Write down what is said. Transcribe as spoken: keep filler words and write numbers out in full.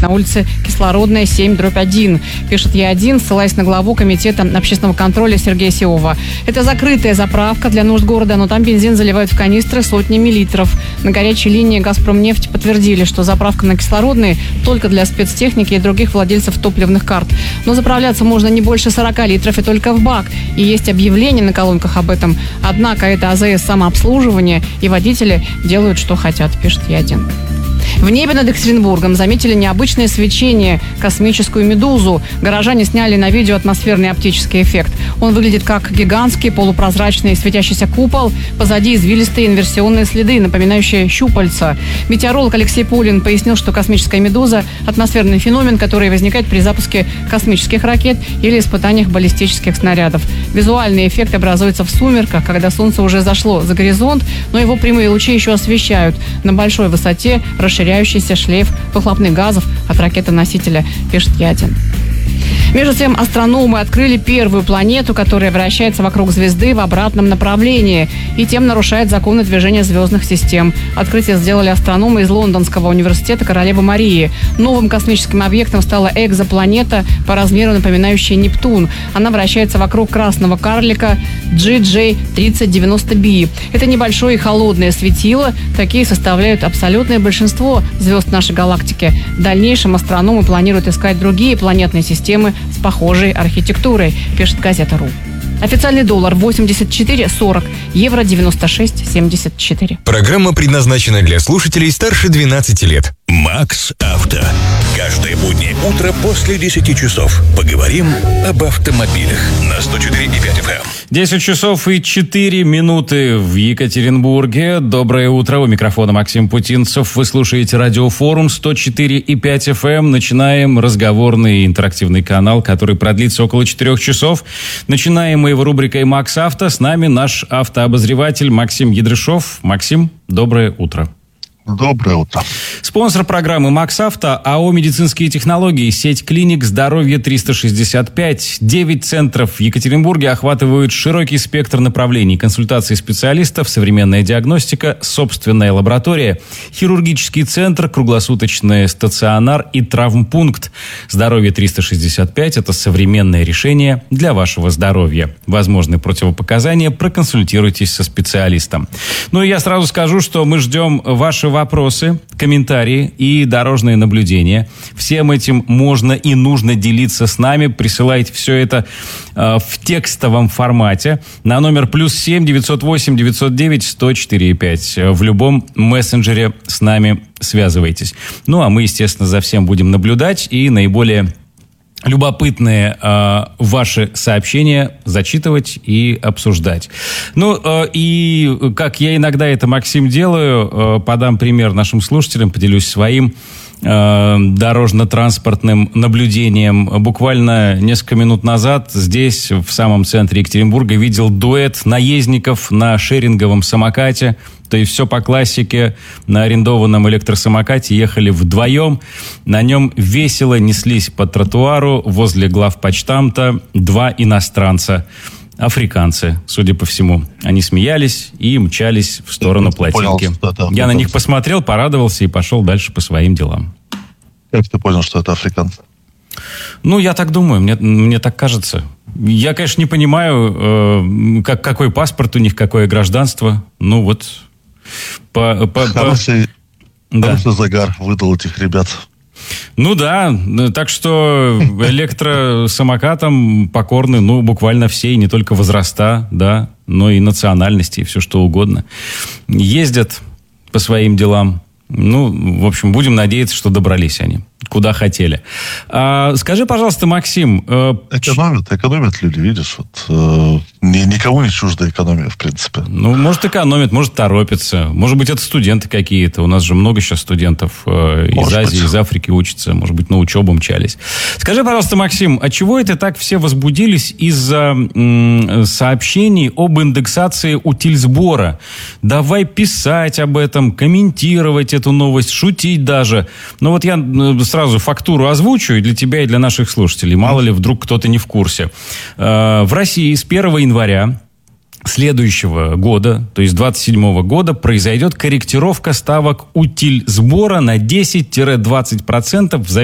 на улице Кислородная, семь, дробь один. Пишет Я один, ссылаясь на главу комитета общественного контроля Сергея Сеова. Это закрытая заправка для нужд города, но там бензин заливают в канистры сотнями литров. На горячей линии «Газпромнефть» подтвердили, что заправка на Кислородной только для спецтехники и других владельцев топливных карт. Но заправляться можно не больше сорока литров и только в бак. И есть объявление на колонках об этом. Однако это АЗС самообслуживание, и водители делают, что хотят, пишет Я один. В небе над Екатеринбургом заметили необычное свечение, космическую медузу. Горожане сняли на видео атмосферный оптический эффект. Он выглядит как гигантский полупрозрачный светящийся купол. Позади извилистые инверсионные следы, напоминающие щупальца. Метеоролог Алексей Полин пояснил, что космическая медуза – атмосферный феномен, который возникает при запуске космических ракет или испытаниях баллистических снарядов. Визуальный эффект образуется в сумерках, когда солнце уже зашло за горизонт, но его прямые лучи еще освещают. На большой высоте расширяющийся шлейф выхлопных газов от ракеты-носителя, пишет Я один. Между тем, астрономы открыли первую планету, которая вращается вокруг звезды в обратном направлении и тем нарушает законы движения звездных систем. Открытие сделали астрономы из Лондонского университета Королевы Марии. Новым космическим объектом стала экзопланета, по размеру напоминающая Нептун. Она вращается вокруг красного карлика джи джей тридцать девяносто би. Это небольшое и холодное светило. Такие составляют абсолютное большинство звезд нашей галактики. В дальнейшем астрономы планируют искать другие планетные системы с похожей архитектурой, пишет газета РУ. Официальный доллар восемьдесят четыре сорок, евро девяносто шесть семьдесят четыре. Программа предназначена для слушателей старше двенадцати лет. Макс Авто. Каждое буднее утро после десяти часов поговорим об автомобилях на сто четыре и пять эф эм. десять часов и четыре минуты в Екатеринбурге. Доброе утро. У микрофона Максим Путинцев. Вы слушаете радиофорум сто четыре и пять эф эм. Начинаем разговорный интерактивный канал, который продлится около четырех часов. Начинаем мы его рубрикой «Макс Авто». С нами наш автообозреватель Максим Ядрышов. Максим, доброе утро. Доброе утро. Спонсор программы «Макс Авто» АО «Медицинские технологии», сеть клиник «Здоровье триста шестьдесят пять». Девять центров в Екатеринбурге охватывают широкий спектр направлений. Консультации специалистов, современная диагностика, собственная лаборатория, хирургический центр, круглосуточный стационар и травмпункт. «Здоровье триста шестьдесят пять» – это современное решение для вашего здоровья. Возможны противопоказания, проконсультируйтесь со специалистом. Ну и я сразу скажу, что мы ждем ваши вопросы, комментарии и дорожные наблюдения. Всем этим можно и нужно делиться с нами. Присылайте все это э, в текстовом формате на номер плюс семь девятьсот восемь девятьсот девять сто четыре и пять. В любом мессенджере с нами связывайтесь. Ну, а мы, естественно, за всем будем наблюдать и наиболее любопытные э, ваши сообщения зачитывать и обсуждать. Ну, э, и как я иногда это, Максим, делаю, э, подам пример нашим слушателям, поделюсь своим э, дорожно-транспортным наблюдением. Буквально несколько минут назад здесь, в самом центре Екатеринбурга, видел дуэт наездников на шеринговом самокате. То есть все по классике. На арендованном электросамокате ехали вдвоем. На нем весело неслись по тротуару возле главпочтамта два иностранца. Африканцы, судя по всему. Они смеялись и мчались в сторону плотинки. Понял, Я на них посмотрел, порадовался и пошел дальше по своим делам. Как ты понял, что это африканцы? Ну, я так думаю, мне, мне так кажется. Я, конечно, не понимаю, э, как, какой паспорт у них, какое гражданство. Ну, вот... По, по, хороший, по... хороший да. загар выдал этих ребят. Ну да, так что электросамокатам покорны, ну, буквально все, и не только возраста, да, но и национальности, и все что угодно. Ездят по своим делам. Ну, в общем, будем надеяться, что добрались они, куда хотели. А, скажи, пожалуйста, Максим... Э, экономят, экономят люди, видишь, вот, э, ни, никому не чужда экономия, в принципе. Ну, может, экономят, может, торопятся. Может быть, это студенты какие-то. У нас же много сейчас студентов э, из Азии, быть. из Африки учатся. Может быть, на учебу мчались. Скажи, пожалуйста, Максим, а чего это так все возбудились из-за м, сообщений об индексации утильсбора? Давай писать об этом, комментировать эту новость, шутить даже. Ну, вот я сразу фактуру озвучу и для тебя, и для наших слушателей. Мало ли, вдруг кто-то не в курсе. В России с первого января следующего года, то есть двадцать седьмого года, произойдет корректировка ставок утильсбора на десять-двадцать процентов в